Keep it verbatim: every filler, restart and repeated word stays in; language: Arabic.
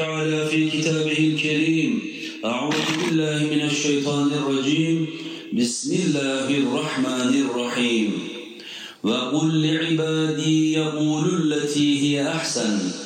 تعالى في كتابه الكريم: أعوذ بالله من الشيطان الرجيم. بسم الله الرحمن الرحيم. وقل لعبادي يقولوا التي هي أحسن